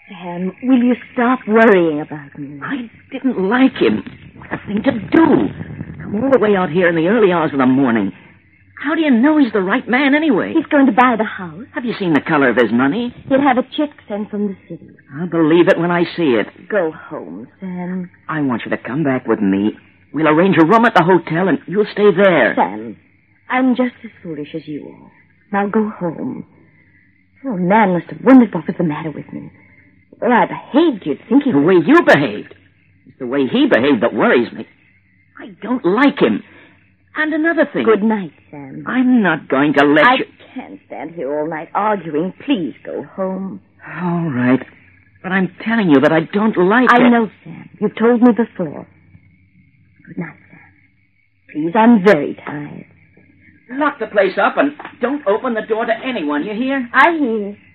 Sam, will you stop worrying about me? I didn't like him. What a thing to do. Come all the way out here in the early hours of the morning. How do you know he's the right man anyway? He's going to buy the house. Have you seen the color of his money? He'll have a check sent from the city. I'll believe it when I see it. Go home, Sam. I want you to come back with me. We'll arrange a room at the hotel and you'll stay there. Sam, I'm just as foolish as you are. Now go home. Oh, man must have wondered what was the matter with me. The way I behaved, you'd think he The was... way you behaved. It's the way he behaved that worries me. I don't like him. And another thing. Good night, Sam. I'm not going to let you... I can't stand here all night arguing. Please go home. All right. But I'm telling you that I don't like it. I know, Sam. You've told me before. Good night, Sam. Please, I'm very tired. Lock the place up and don't open the door to anyone, you hear? I hear.